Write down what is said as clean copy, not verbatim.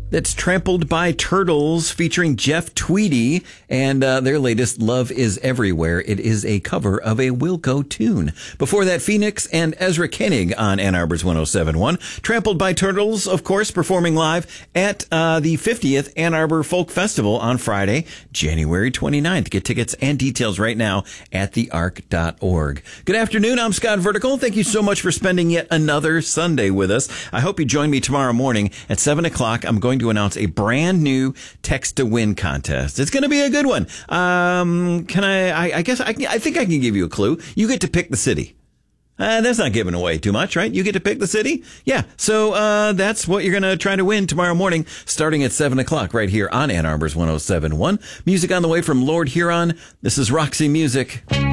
That's Trampled by Turtles featuring Jeff Tweedy and their latest Love is Everywhere. It is a cover of a Wilco tune. Before that, Phoenix and Ezra Koenig on Ann Arbor's 107.1. Trampled by Turtles, of course, performing live at the 50th Ann Arbor Folk Festival on Friday, January 29th. Get tickets and details right now at thearc.org. Good afternoon. I'm Scott Vertical. Thank you so much for spending yet another Sunday with us. I hope you join me tomorrow morning at 7 o'clock. I'm going to announce a brand new text to win contest. It's going to be a good one. I think I can give you a clue. You get to pick the city. That's not giving away too much, right? You get to pick the city? Yeah. So, that's what you're going to try to win tomorrow morning, starting at 7 o'clock right here on Ann Arbor's 107.1. Music on the way from Lord Huron. This is Roxy Music.